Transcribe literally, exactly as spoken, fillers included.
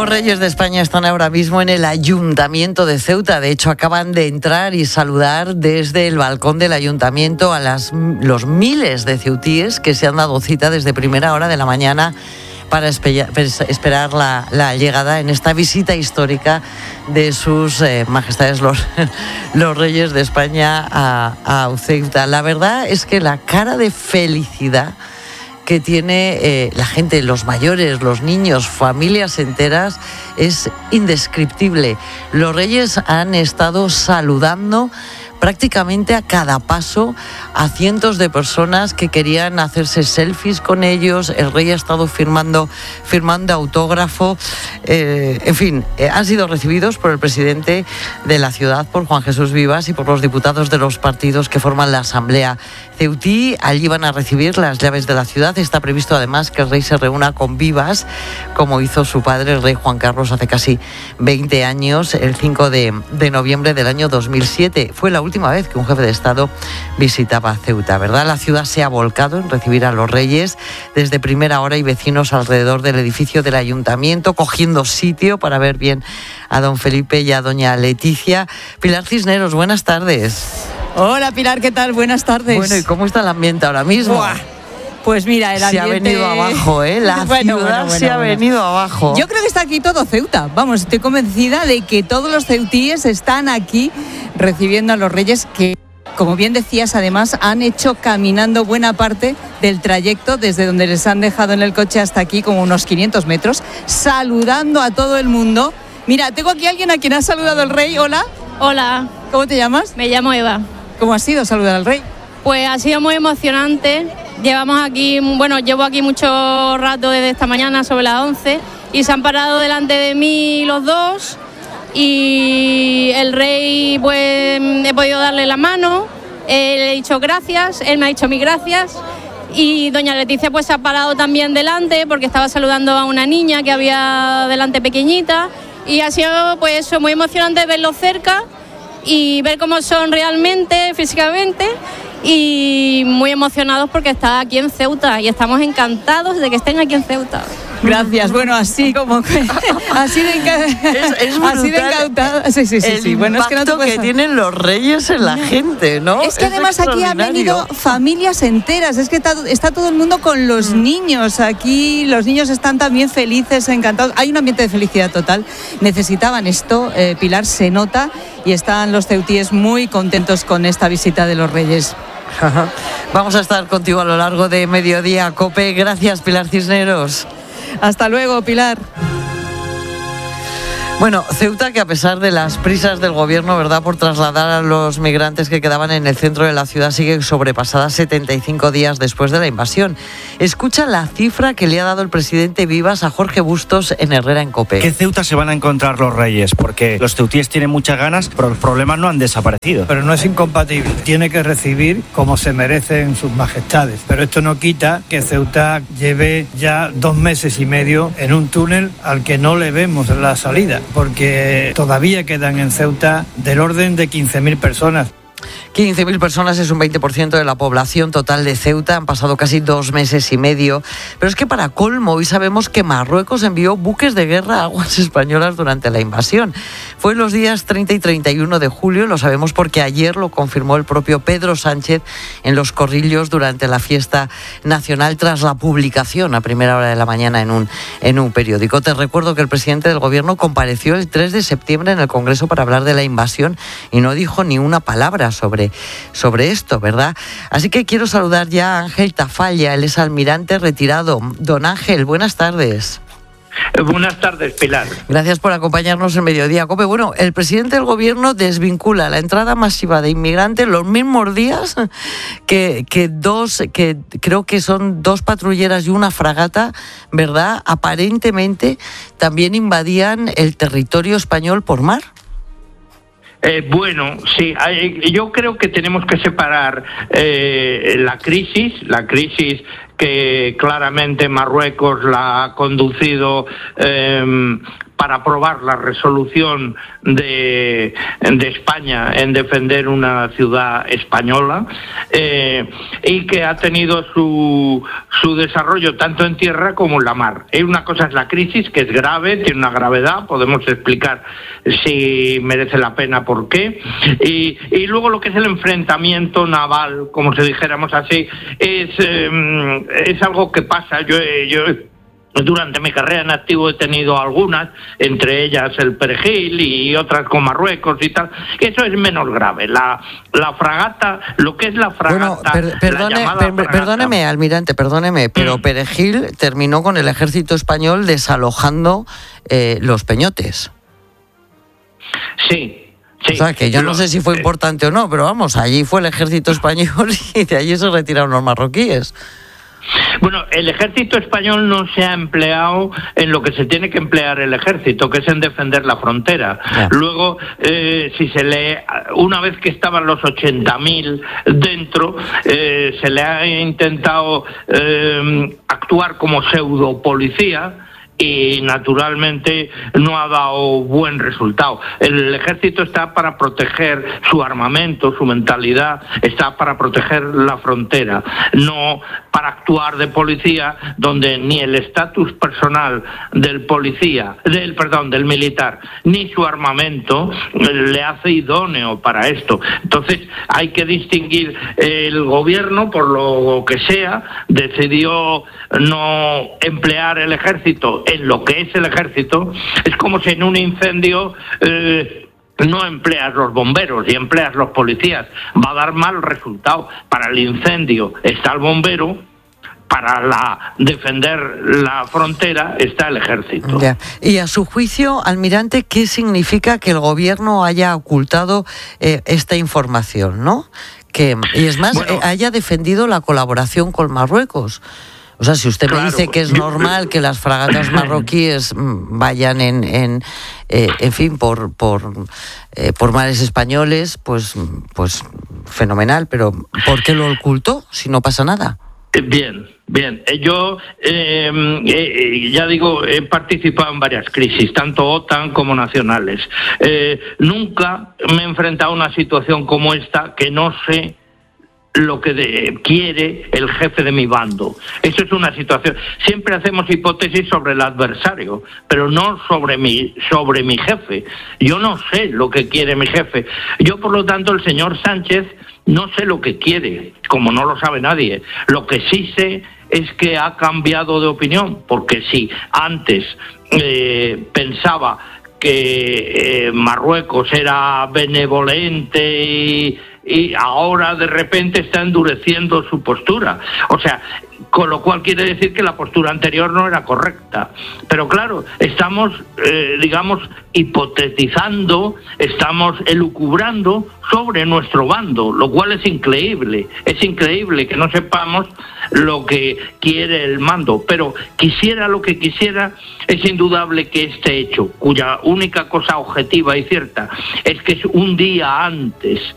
Los Reyes de España están ahora mismo en el Ayuntamiento de Ceuta. De hecho, acaban de entrar y saludar desde el balcón del Ayuntamiento a las, los miles de ceutíes que se han dado cita desde primera hora de la mañana para esperar la, la llegada en esta visita histórica de sus eh, majestades los, los Reyes de España a, a Ceuta. La verdad es que la cara de felicidad que tiene eh, la gente, los mayores, los niños, familias enteras, es indescriptible. Los Reyes han estado saludando prácticamente a cada paso a cientos de personas que querían hacerse selfies con ellos. El rey ha estado firmando, firmando autógrafo. Eh, en fin, eh, han sido recibidos por el presidente de la ciudad, por Juan Jesús Vivas, y por los diputados de los partidos que forman la Asamblea Ceutí. Allí van a recibir las llaves de la ciudad. Está previsto además que el rey se reúna con Vivas, como hizo su padre, el rey Juan Carlos, hace casi veinte años, el cinco de noviembre del año dos mil siete. Fue la última vez que un jefe de Estado visitaba Ceuta, ¿verdad? La ciudad se ha volcado en recibir a los Reyes. Desde primera hora hay vecinos alrededor del edificio del Ayuntamiento cogiendo sitio para ver bien a don Felipe y a doña Leticia. Pilar Cisneros, buenas tardes. Hola Pilar, ¿qué tal? Buenas tardes. Bueno, ¿y cómo está el ambiente ahora mismo? Buah. Pues mira, el ambiente... Se ha venido abajo, ¿eh? La bueno, ciudad bueno, bueno, se ha bueno. venido abajo. Yo creo que está aquí todo Ceuta. Vamos, estoy convencida de que todos los ceutíes están aquí recibiendo a los Reyes, que, como bien decías, además han hecho caminando buena parte del trayecto desde donde les han dejado en el coche hasta aquí, como unos quinientos metros, saludando a todo el mundo. Mira, tengo aquí a alguien a quien ha saludado el rey. Hola. Hola. ¿Cómo te llamas? Me llamo Eva. ¿Cómo ha sido saludar al rey? Pues ha sido muy emocionante. Llevamos aquí, bueno, llevo aquí mucho rato desde esta mañana, sobre las once, y se han parado delante de mí los dos, y el rey, pues he podido darle la mano, eh, le he dicho gracias, él me ha dicho mis gracias, y doña Leticia pues se ha parado también delante porque estaba saludando a una niña que había delante pequeñita, y ha sido pues eso, muy emocionante verlo cerca y ver cómo son realmente, físicamente, y muy emocionados porque está aquí en Ceuta y estamos encantados de que estén aquí en Ceuta. Gracias, bueno, así como que así de, enca- es, es así de encantada. Sí, sí, sí, el sí. Bueno, es que, no te impacto que puedes... tienen los Reyes en la gente, ¿no? Es que es además aquí han venido familias enteras, es que está, está todo el mundo con los mm. niños aquí, los niños están también felices, encantados, hay un ambiente de felicidad total. Necesitaban esto, eh, Pilar, se nota, y están los ceutíes muy contentos con esta visita de los Reyes. Vamos a estar contigo a lo largo de Mediodía COPE. Gracias, Pilar Cisneros. Hasta luego, Pilar. Bueno, Ceuta, que a pesar de las prisas del gobierno, ¿verdad?, por trasladar a los migrantes que quedaban en el centro de la ciudad, sigue sobrepasada setenta y cinco días después de la invasión. Escucha la cifra que le ha dado el presidente Vivas a Jorge Bustos en Herrera en COPE. ¿Qué Ceuta se van a encontrar los Reyes? Porque los ceutíes tienen muchas ganas, pero los problemas no han desaparecido. Pero no es incompatible. Tiene que recibir como se merecen sus majestades. Pero esto no quita que Ceuta lleve ya dos meses y medio en un túnel al que no le vemos la salida, porque todavía quedan en Ceuta del orden de quince mil personas. quince mil personas es un veinte por ciento de la población total de Ceuta. Han pasado casi dos meses y medio. Pero es que para colmo, hoy sabemos que Marruecos envió buques de guerra a aguas españolas durante la invasión. Fue en los días treinta y treinta y uno de julio, lo sabemos porque ayer lo confirmó el propio Pedro Sánchez en Los Corrillos durante la fiesta nacional, tras la publicación a primera hora de la mañana en un, en un periódico. Te recuerdo que el presidente del gobierno compareció el tres de septiembre en el Congreso para hablar de la invasión y no dijo ni una palabra sobre sobre esto, ¿verdad? Así que quiero saludar ya a Ángel Tafalla, él es almirante retirado. Don Ángel, buenas tardes. Buenas tardes, Pilar. Gracias por acompañarnos en Mediodía COPE. Bueno, el presidente del gobierno desvincula la entrada masiva de inmigrantes los mismos días que, que dos, que creo que son dos patrulleras y una fragata, ¿verdad?, aparentemente también invadían el territorio español por mar. Eh, bueno, sí, hay, yo creo que tenemos que separar eh, la crisis, la crisis que claramente Marruecos la ha conducido eh, para aprobar la resolución de, de España en defender una ciudad española, eh, y que ha tenido su, su desarrollo tanto en tierra como en la mar. Eh, una cosa es la crisis, que es grave, tiene una gravedad, podemos explicar si merece la pena por qué, y, y luego lo que es el enfrentamiento naval, como si dijéramos así, es, eh, es algo que pasa. Yo, yo Durante mi carrera en activo he tenido algunas, entre ellas el Perejil y otras con Marruecos y tal, que eso es menos grave. La, la fragata, lo que es la fragata... Bueno, per, perdone, la per, fragata, perdóneme, almirante, perdóneme, pero mm. Perejil terminó con el ejército español desalojando eh, los peñotes. Sí. Sí, o sea, que yo lo, no sé si fue importante eh, o no, pero vamos, allí fue el ejército español y de allí se retiraron los marroquíes. Bueno, el ejército español no se ha empleado en lo que se tiene que emplear el ejército, que es en defender la frontera. Yeah. Luego, eh, si se le, una vez que estaban los ochenta mil dentro, eh, se le ha intentado eh, actuar como pseudo policía, y naturalmente no ha dado buen resultado. El ejército está para proteger su armamento, su mentalidad, está para proteger la frontera, no para actuar de policía, donde ni el estatus personal del policía, del perdón, del militar, ni su armamento le hace idóneo para esto. Entonces hay que distinguir. El gobierno, por lo que sea, decidió no emplear el ejército en lo que es el ejército. Es como si en un incendio eh, no empleas los bomberos y empleas los policías. Va a dar mal resultado. Para el incendio está el bombero, para la defender la frontera está el ejército. Ya. Y a su juicio, almirante, ¿qué significa que el gobierno haya ocultado eh, esta información, ¿no? Que, y es más, bueno, eh, haya defendido la colaboración con Marruecos. O sea, si usted claro, me dice que es normal que las fragatas marroquíes vayan en, en, eh, en fin, por por eh, por mares españoles, pues, pues fenomenal. Pero ¿por qué lo ocultó si no pasa nada? Bien, bien. Yo, eh, eh, ya digo, he participado en varias crisis, tanto OTAN como nacionales. Eh, nunca me he enfrentado a una situación como esta que no sé lo que de, quiere el jefe de mi bando. Eso es una situación. Siempre hacemos hipótesis sobre el adversario, pero no sobre mi, sobre mi jefe. Yo no sé lo que quiere mi jefe. Yo, por lo tanto, el señor Sánchez no sé lo que quiere, como no lo sabe nadie. Lo que sí sé es que ha cambiado de opinión, porque si antes eh, pensaba que eh, Marruecos era benevolente y y ahora de repente está endureciendo su postura. O sea, con lo cual quiere decir que la postura anterior no era correcta. Pero claro, estamos, eh, digamos, hipotetizando, estamos elucubrando sobre nuestro bando, lo cual es increíble. Es increíble que no sepamos lo que quiere el mando. Pero quisiera lo que quisiera, es indudable que este hecho, cuya única cosa objetiva y cierta es que es un día antes